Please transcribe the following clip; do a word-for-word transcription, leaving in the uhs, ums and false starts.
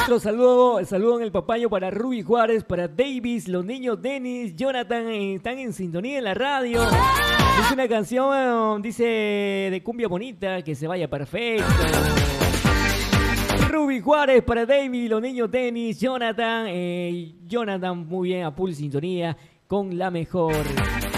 Otro saludo, saludo en el papayo para Ruby Juárez, para Davis, los niños Dennis, Jonathan, eh, están en sintonía en la radio. Es una canción, dice, de cumbia bonita, que se vaya perfecto. Ruby Juárez para Davis, los niños Dennis, Jonathan, eh, Jonathan, muy bien, a full sintonía con la mejor.